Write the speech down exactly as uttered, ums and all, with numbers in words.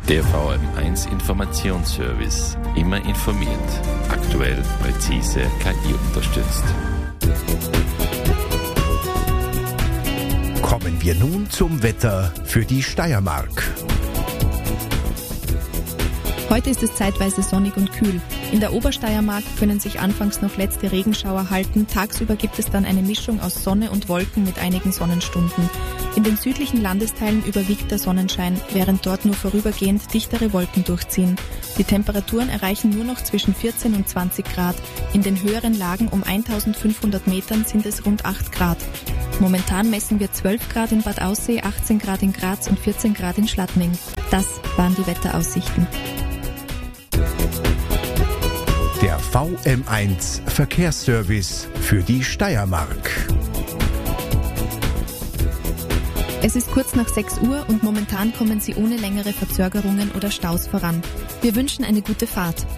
Der V M eins Informationsservice. Immer informiert. Aktuell, präzise, K I unterstützt. Kommen wir nun zum Wetter für die Steiermark. Heute ist es zeitweise sonnig und kühl. In der Obersteiermark können sich anfangs noch letzte Regenschauer halten. Tagsüber gibt es dann eine Mischung aus Sonne und Wolken mit einigen Sonnenstunden. In den südlichen Landesteilen überwiegt der Sonnenschein, während dort nur vorübergehend dichtere Wolken durchziehen. Die Temperaturen erreichen nur noch zwischen vierzehn und zwanzig Grad. In den höheren Lagen um eintausendfünfhundert Metern sind es rund acht Grad. Momentan messen wir zwölf Grad in Bad Aussee, achtzehn Grad in Graz und vierzehn Grad in Schladming. Das waren die Wetteraussichten. Der V M eins Verkehrsservice für die Steiermark. Es ist kurz nach sechs Uhr und momentan kommen Sie ohne längere Verzögerungen oder Staus voran. Wir wünschen eine gute Fahrt.